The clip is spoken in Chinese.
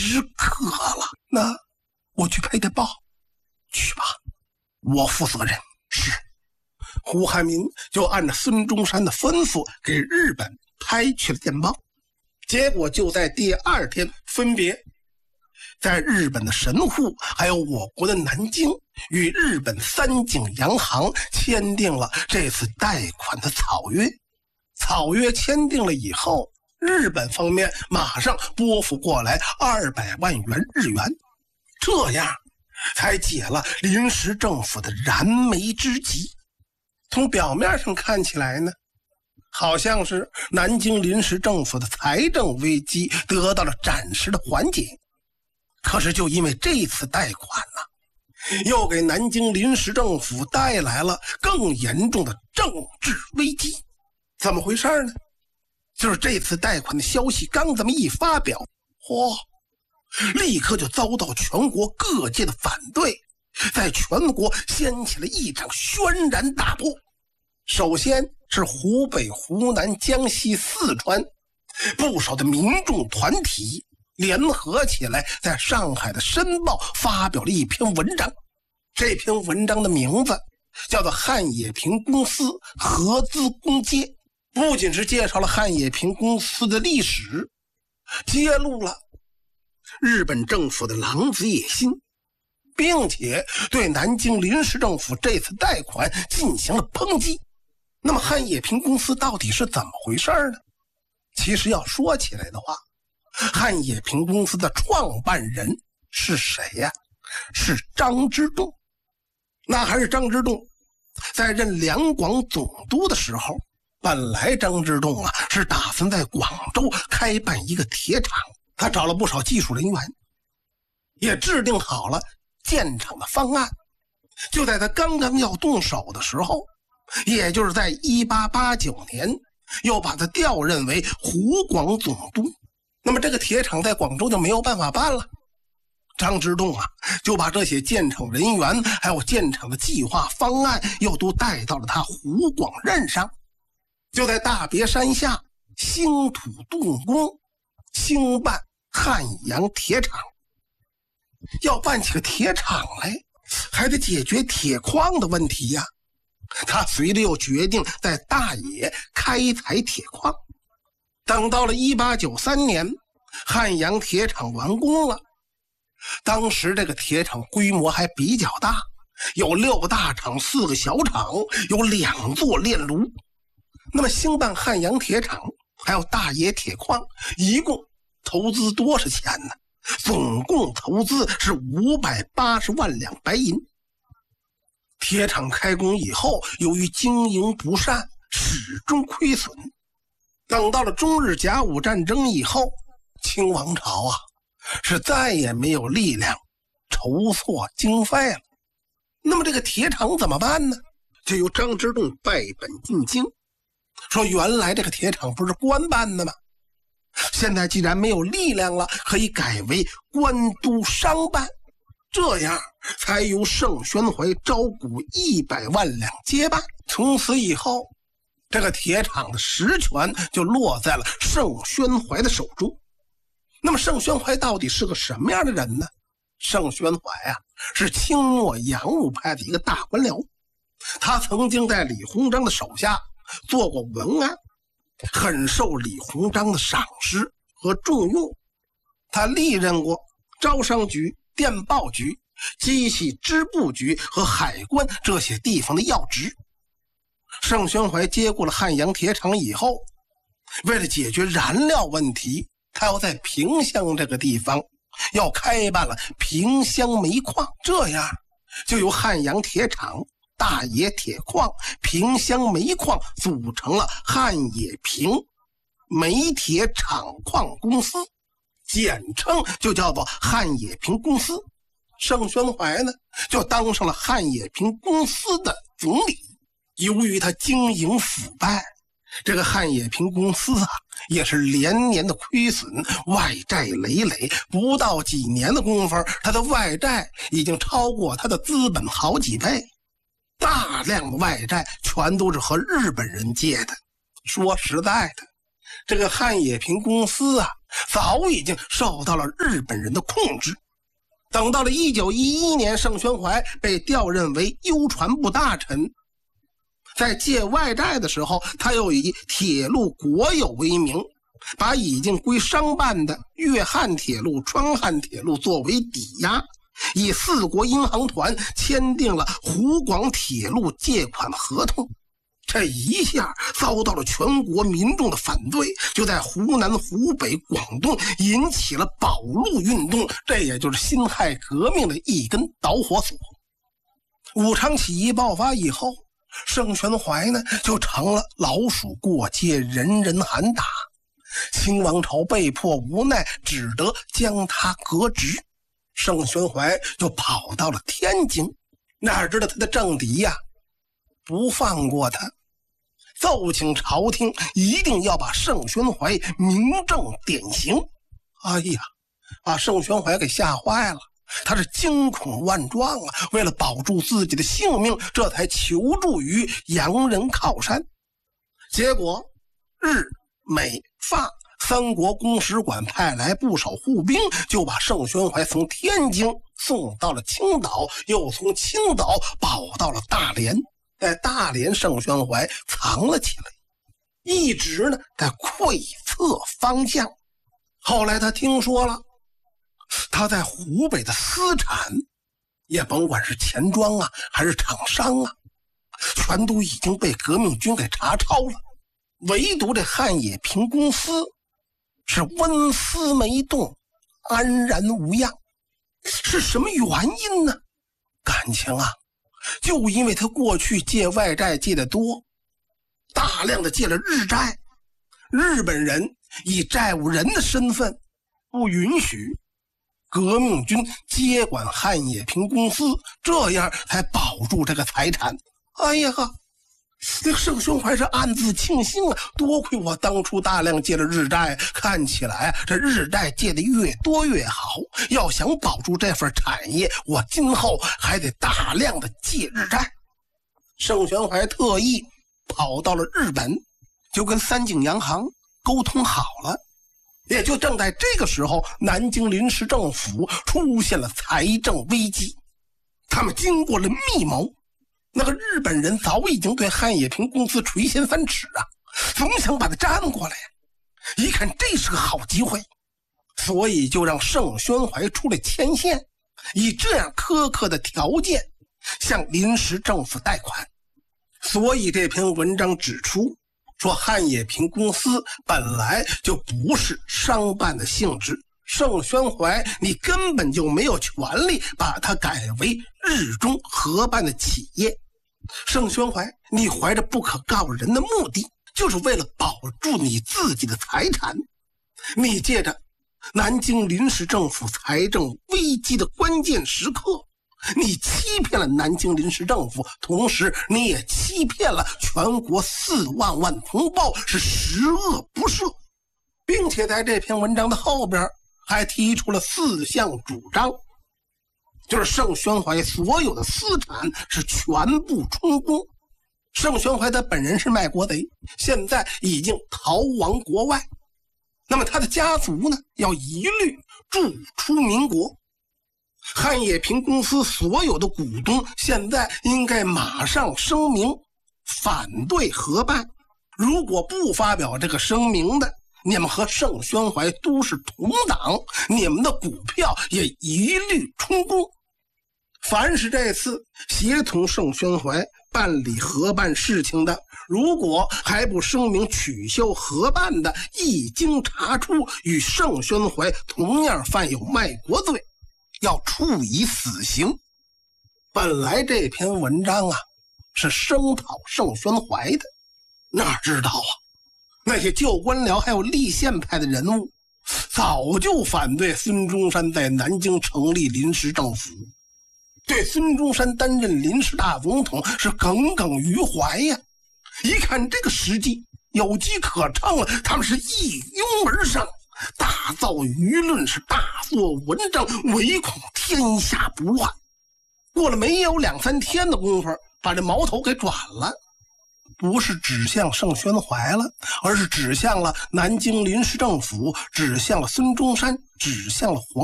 10克了。那我去配的报。去吧，我负责任。是。胡汉民就按照孙中山的吩咐给日本拍去了电报。结果就在第2天，分别在日本的神户还有我国的南京与日本三井洋行签订了这次贷款的草约。草约签订了以后，日本方面马上拨付过来200万元日元，这样才解了临时政府的燃眉之急。从表面上看起来呢，好像是南京临时政府的财政危机得到了暂时的缓解。可是就因为这次贷款呢，又给南京临时政府带来了更严重的政治危机。怎么回事呢？就是这次贷款的消息刚这么一发表，立刻就遭到全国各界的反对，在全国掀起了一场轩然大波。首先是湖北、湖南、江西、四川不少的民众团体联合起来，在上海的《申报》发表了一篇文章。这篇文章的名字叫做《汉冶萍公司合资公揭》，不仅是介绍了汉冶萍公司的历史，揭露了日本政府的狼子野心，并且对南京临时政府这次贷款进行了抨击。那么汉冶萍公司到底是怎么回事呢？其实要说起来的话，汉冶萍公司的创办人是谁呀？是张之洞。那还是张之洞在任两广总督的时候，本来张之洞是打算在广州开办一个铁厂，他找了不少技术人员，也制定好了建厂的方案。就在他刚刚要动手的时候，也就是在1889年，又把他调任为湖广总督。那么这个铁厂在广州就没有办法办了。张之洞就把这些建厂人员还有建厂的计划方案又都带到了他湖广任上。就在大别山下兴土动工，兴办汉阳铁厂。要办起个铁厂来，还得解决铁矿的问题呀。他随着又决定在大冶开采铁矿。等到了1893年，汉阳铁厂完工了。当时这个铁厂规模还比较大，有6个大厂、4个小厂，有2座炼炉。那么兴办汉阳铁厂还有大冶铁矿，一共投资多少钱呢？总共投资是580万两白银。铁厂开工以后，由于经营不善，始终亏损。等到了中日甲午战争以后，清王朝是再也没有力量筹措经费了。那么这个铁厂怎么办呢？就由张之洞败本进京，说原来这个铁厂不是官办的吗？现在既然没有力量了，可以改为官督商办，这样才由盛宣怀招股100万两接办。从此以后，这个铁厂的实权就落在了盛宣怀的手中。那么盛宣怀到底是个什么样的人呢？盛宣怀是清末洋务派的一个大官僚，他曾经在李鸿章的手下做过文案，很受李鸿章的赏识和重用。他历任过招商局、电报局、机器织布局和海关这些地方的要职。盛宣怀接过了汉阳铁厂以后，为了解决燃料问题，他要在萍乡这个地方要开办了萍乡煤矿，这样就由汉阳铁厂、大冶铁矿、萍乡煤矿组成了汉冶萍煤铁厂矿公司，简称就叫做汉冶萍公司。盛宣怀呢，就当上了汉冶萍公司的总理。由于他经营腐败，这个汉冶萍公司也是连年的亏损，外债累累，不到几年的功夫，他的外债已经超过他的资本好几倍。大量的外债全都是和日本人借的。说实在的， 这个汉冶萍公司啊，早已经受到了日本人的控制。等到了1911年，盛宣怀被调任为邮传部大臣，在借外债的时候，他又以铁路国有为名，把已经归商办的粤汉铁路、川汉铁路作为抵押，以四国银行团签订了湖广铁路借款合同。这一下遭到了全国民众的反对，就在湖南、湖北、广东引起了保路运动，这也就是辛亥革命的一根导火索。武昌起义爆发以后，盛宣怀呢就成了老鼠过街，人人喊打。清王朝被迫无奈，只得将他革职。盛宣怀就跑到了天津，哪知道他的政敌呀不放过他，奏请朝廷一定要把盛宣怀明正典刑。哎呀，把盛宣怀给吓坏了，他是惊恐万状啊！为了保住自己的性命，这才求助于洋人靠山。结果日美法三国公使馆派来不少护兵，就把盛宣怀从天津送到了青岛，又从青岛保到了大连。在大连，盛宣怀藏了起来，一直呢在窥测方向。后来他听说了，他在湖北的私产，也甭管是钱庄啊还是厂商啊，全都已经被革命军给查抄了，唯独这汉冶萍公司是纹丝没动，安然无恙。是什么原因呢？感情啊，就因为他过去借外债借得多，大量的借了日债，日本人以债务人的身份不允许革命军接管汉冶萍公司，这样才保住这个财产。哎呀，这个盛宣怀是暗自庆幸啊，多亏我当初大量借了日债，看起来这日债借的越多越好，要想保住这份产业，我今后还得大量的借日债。盛宣怀特意跑到了日本，就跟三井洋行沟通好了。也就正在这个时候，南京临时政府出现了财政危机。他们经过了密谋，那个日本人早已经对汉冶萍公司垂涎三尺啊，总想把他占过来。一看这是个好机会，所以就让盛宣怀出来牵线，以这样苛刻的条件向临时政府贷款。所以这篇文章指出说，汉冶萍公司本来就不是商办的性质，盛宣怀你根本就没有权利把它改为日中合办的企业。盛宣怀你怀着不可告人的目的，就是为了保住你自己的财产，你借着南京临时政府财政危机的关键时刻，你欺骗了南京临时政府，同时你也欺骗了全国4万万同胞，是十恶不赦。并且在这篇文章的后边还提出了4项主张，就是盛宣怀所有的私产是全部充公。盛宣怀他本人是卖国贼，现在已经逃亡国外，那么他的家族呢，要一律逐出民国。汉冶萍公司所有的股东现在应该马上声明反对合办，如果不发表这个声明的，你们和盛宣怀都是同党，你们的股票也一律充公。凡是这次协同盛宣怀办理合办事情的，如果还不声明取消合办的，一经查出与盛宣怀同样犯有卖国罪，要处以死刑。本来这篇文章啊是声讨盛宣怀的，哪知道啊，那些旧官僚还有立宪派的人物早就反对孙中山在南京成立临时政府，对孙中山担任临时大总统是耿耿于怀呀。一看这个时机有机可乘了，他们是一拥而上，大造舆论，是大做文章，唯恐天下不乱。过了没有2-3天的功夫，把这矛头给转了。 不是指向盛宣怀了，而是指向了南京临时政府，指向了孙中山，指向了黄